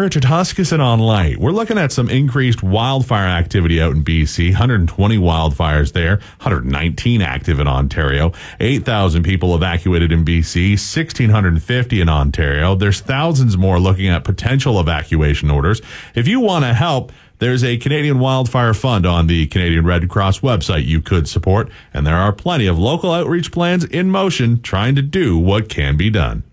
Richard Huskisson on Light. We're looking at some increased wildfire activity out in BC. 120 wildfires there, 119 active in Ontario. 8,000 people evacuated in BC, 1,650 in Ontario. There's thousands more looking at potential evacuation orders. If you want to help, there's a Canadian Wildfire Fund on the Canadian Red Cross website you could support, and there are plenty of local outreach plans in motion trying to do what can be done.